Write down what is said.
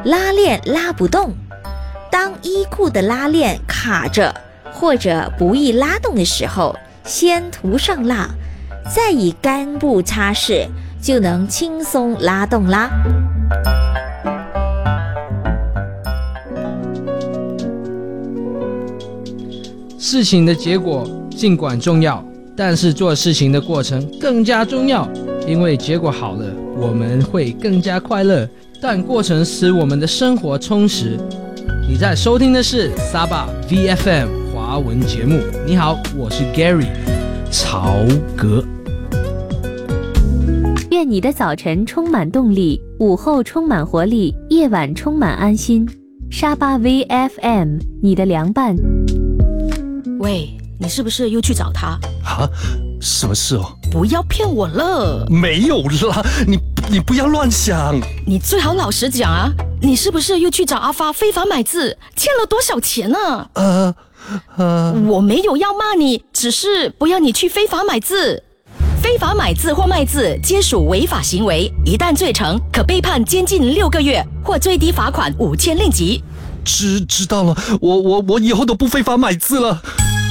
拉链拉不动。当衣裤的拉链卡着或者不易拉动的时候，先涂上蜡，再以干布擦拭，就能轻松拉动啦。 事情的结果尽管重要，但是做事情的过程更加重要，因为结果好了，我们会更加快乐，但过程使我们的生活充实。你在收听的是 Sabah VFM 华文节目。你好，我是 Gary 曹格。 愿你的早晨充满动力，午后充满活力，夜晚充满安心。沙巴 VFM 你的凉拌。 喂，你是不是又去找他？ 啊？什么事哦？ 不要骗我了。 没有啦，你不要乱想。 你最好老实讲啊，你是不是又去找阿发非法买字，欠了多少钱啊？我没有要骂你，只是不要你去非法买字。非法买字或卖字皆属违法行为，一旦罪成，可被判监禁6个月或最低罚款5000令吉。 知道了，我以后都不非法买字了。